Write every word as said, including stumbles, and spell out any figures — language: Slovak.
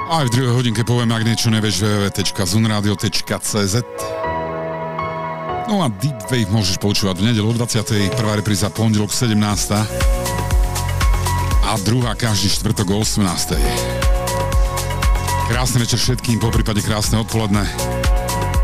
Aj v druhej hodinke poviem, ak niečo nevieš, w w w bodka zunradio bodka c z. No a Deep Wave môžeš počúvať v nedeľu dvadsiatej prvej repríza, pondelok sedemnástej a druhá každý štvrtok o osemnástej. Krásny večer všetkým, poprípade krásne odpoledne.